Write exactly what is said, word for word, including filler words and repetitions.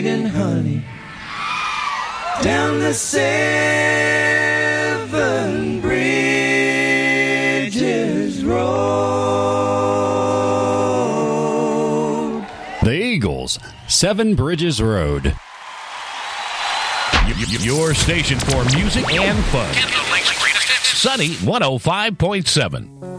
sweet and honey down the Seven Bridges Road. The Eagles, Seven Bridges Road. Your station for music and fun. Sunny one oh five point seven.